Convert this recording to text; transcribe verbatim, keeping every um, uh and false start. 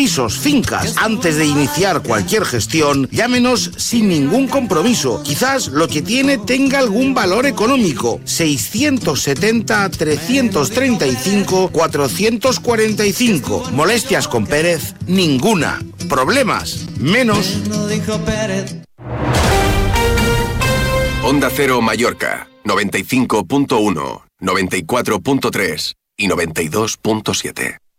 pisos, fincas. Antes de iniciar cualquier gestión, llámenos sin ningún compromiso. Quizás lo que tiene tenga algún valor económico. seiscientos setenta, trescientos treinta y cinco, cuatrocientos cuarenta y cinco. Molestias con Pérez, ninguna. Problemas, menos. Onda Cero Mallorca, noventa y cinco punto uno, noventa y cuatro punto tres y noventa y dos punto siete.